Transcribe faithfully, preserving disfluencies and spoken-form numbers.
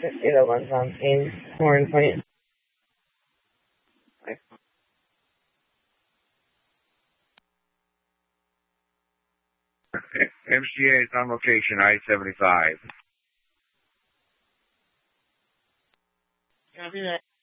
see the ones on Ames more in twenty. M C A is on location, I seventy-five. Copy that.